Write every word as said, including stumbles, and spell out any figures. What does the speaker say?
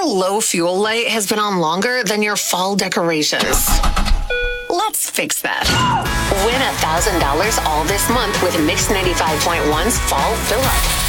low fuel light has been on longer than your fall decorations. Let's fix that. Win one thousand dollars all this month with Mix ninety-five point one's Fall Fill Up.